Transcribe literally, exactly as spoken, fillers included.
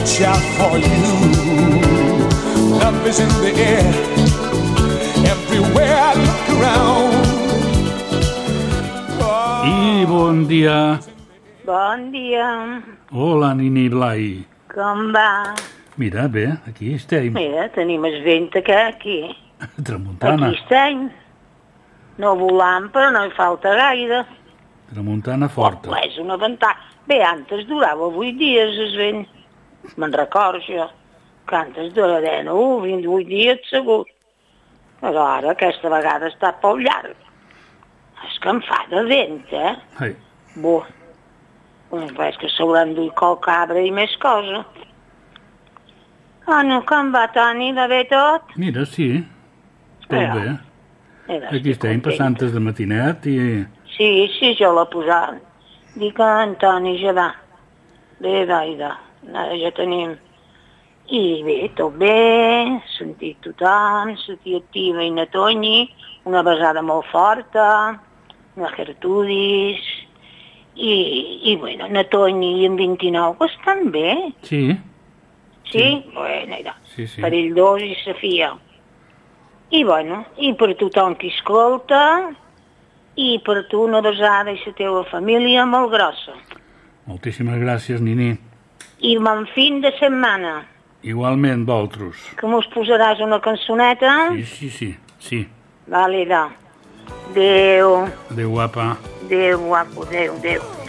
Shout for you. Love is in the air. Everywhere I look around. Oh. I bon dia. Bon dia. Hola, Nini Blai. Com va? Mira, bé, aquí estem. Mira, tenim el vent que aquí. Tramuntana. Aquí estem. No volant, però no hi falta gaire. Tramuntana forta. Oh, és una ventana. Bé, antes durava vuit dies el vent. Me'n recordo jo, que antes durava no, vint vuit dies segur. Però ara aquesta vegada està prou llarg. És que em fa de vent, eh? Hey. Bo. Doncs veig que s'hauran d'ull col cabra i més cosa. Ah, no, com va, Toni? Va bé tot? Mira, sí. Tot Era. bé. Era, Aquí estem passant de matinet i... Sí, sí, jo l'he posat. Dic que en Toni ja va. Bé, vaida. Ara ja tenim. I bé, tot bé, sentit tothom, la tia activa i na Toni, una besada molt forta, una Gertrudis, i, i bueno, na Toni i en vint-i-nou que estan bé. Sí. Sí? Sí. Bueno, era. Sí, sí. Per ells dos i Sofia. I bueno, i per tothom que escolta, i per tu una besada i la teva família molt grossa. Moltíssimes gràcies, Nini. I bon fin de setmana. Igualment, vosaltres. Que mos posaràs una cançoneta? Sí, sí, sí. Sí. Vale, da. Adéu. Adéu, guapa. Adéu, guapo. Adéu, adéu.